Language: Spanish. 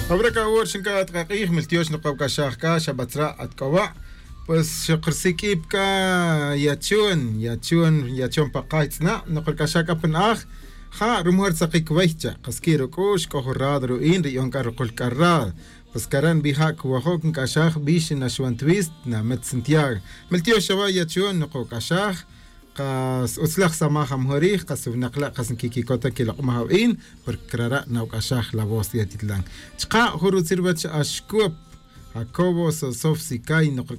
Abraka Urshinka Trakih, Miltios Nokauka Shaka, Shabatra at Kawa, pues Shakursikipka, Yachun Pakaitsna, Nokorkashaka Panach, Ha, Rumor Sakikwecha, Kaskiro Kush, Kohorado, Indi, Yonkar Kulkarad, pues Karan Bihak, Wahok, Kashach, Bishin, Ashwan Twist, Na Metzintiag, Miltio Shava Yachun, Nokokashach. قاس أصلح سماح مهريخ قاس ونقلا قاس كيكي كوتا كيلا مهاوين بركرارا نوك أشاخ لابوس ياتيتلان تقا هرو تيربتش أشكوب هكوبو صوف سيكاي نقر